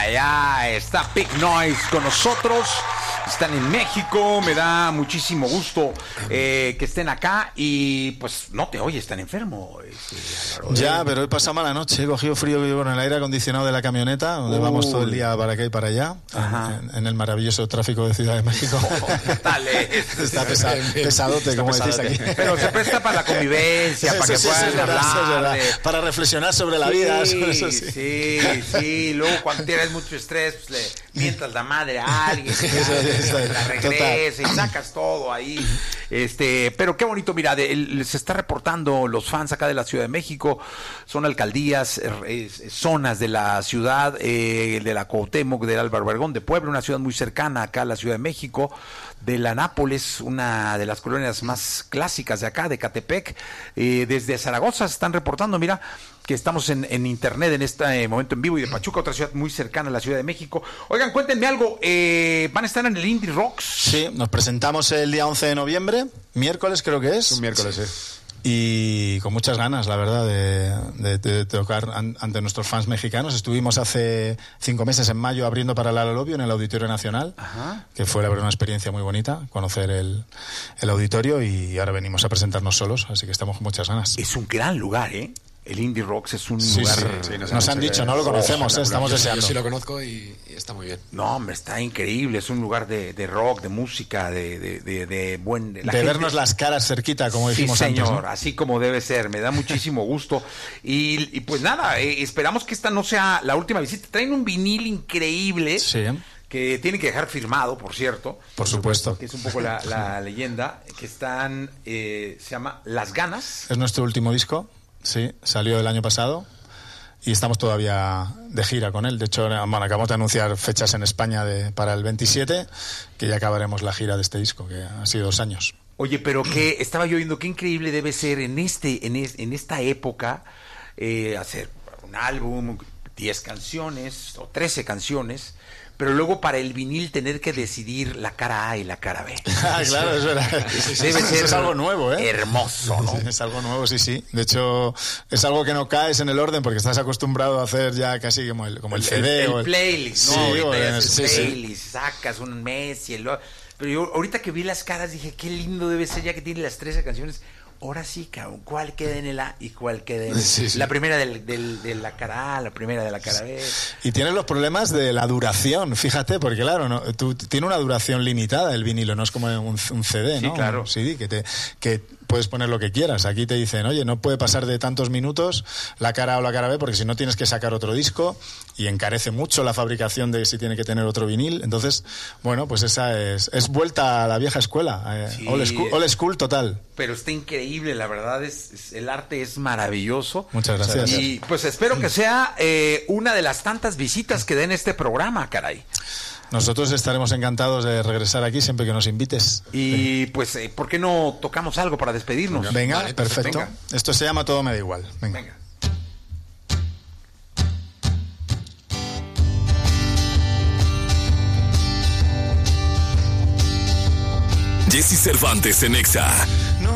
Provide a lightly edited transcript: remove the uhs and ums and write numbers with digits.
ay. Está Big Noise con nosotros. Están en México. Me da muchísimo gusto que estén acá. Y pues no te oyes tan enfermo. Ya, pero he pasado mala noche. He cogido frío con el aire acondicionado de la camioneta, donde vamos todo el día para acá y para allá, en el maravilloso tráfico de Ciudad de México. Está pesadote, como decís aquí. Pero se presta para la convivencia, para que puedan hablar. Para reflexionar sobre la vida. Sobre eso, sí. Luego cuando tienes mucho estrés, pues le mientas la madre a alguien, la regresa y sacas todo ahí. Pero qué bonito, mira, se está reportando los fans acá de la Ciudad de México, son alcaldías, zonas de la ciudad, de la Cuauhtémoc, del Álvaro Obregón, de Puebla, una ciudad muy cercana acá a la Ciudad de México, de la Nápoles, una de las colonias más clásicas de acá, de Catepec, desde Zaragoza se están reportando, mira, que estamos en internet en este momento en vivo, y de Pachuca, otra ciudad muy cercana a la Ciudad de México. Oigan, cuéntenme algo, ¿van a estar en el Indie Rocks? Sí, nos presentamos el día 11 de noviembre, miércoles creo que es. Un miércoles, sí. Y con muchas ganas, la verdad, de tocar ante nuestros fans mexicanos. Estuvimos hace 5 meses, en mayo, abriendo para Lalo Lobio en el Auditorio Nacional, que fue la verdad una experiencia muy bonita, conocer el auditorio, y ahora venimos a presentarnos solos, así que estamos con muchas ganas. Es un gran lugar, ¿eh? El Indie Rocks es un lugar... Sí, nos han dicho, no lo conocemos, estamos deseando. Yo sí lo conozco y está muy bien. No, hombre, está increíble. Es un lugar de rock, de música, de buen... De vernos las caras cerquita, como dijimos antes. Sí, señor, ¿no? así como debe ser. Me da muchísimo gusto. Y pues nada, esperamos que esta no sea la última visita. Traen un vinil increíble. Sí. Que tienen que dejar firmado, por cierto. Por supuesto. Que es un poco la leyenda. Que están... se llama Las Ganas. Es nuestro último disco. Sí, salió el año pasado y estamos todavía de gira con él. De hecho, acabamos de anunciar fechas en España para el 27, que ya acabaremos la gira de este disco, que ha sido 2 años. Oye, pero que estaba yo viendo, qué increíble debe ser en esta época hacer un álbum, 10 canciones o 13 canciones, pero luego para el vinil tener que decidir la cara A y la cara B. Claro, es verdad. Debe ser es algo nuevo, ¿eh? Hermoso, ¿no? Es algo nuevo, sí. De hecho, es algo que no caes en el orden porque estás acostumbrado a hacer ya casi como el CD. El playlist, ¿no? Sí, playlist, sacas un mes y el otro. Pero yo ahorita que vi las caras dije, qué lindo debe ser ya que tiene las 13 canciones. Ahora sí, cabrón, ¿cuál queda en el A y cuál queda en la primera de la cara A, la primera de la cara B? Y tienes los problemas de la duración, fíjate, porque claro, tiene una duración limitada el vinilo, no es como un CD, ¿no? Sí, claro. Un CD que puedes poner lo que quieras. Aquí te dicen, oye, no puede pasar de tantos minutos la cara A o la cara B, porque si no tienes que sacar otro disco, y encarece mucho la fabricación de si tiene que tener otro vinil. Entonces, bueno, pues esa es vuelta a la vieja escuela, old school total. Pero está increíble, la verdad, el arte es maravilloso. Muchas gracias. Y pues espero que sea una de las tantas visitas que den este programa, caray. Nosotros estaremos encantados de regresar aquí siempre que nos invites. Y pues, ¿por qué no tocamos algo para despedirnos? Venga, vale, perfecto. Venga. Esto se llama Todo me da igual. Venga. Jesse Cervantes en Exa.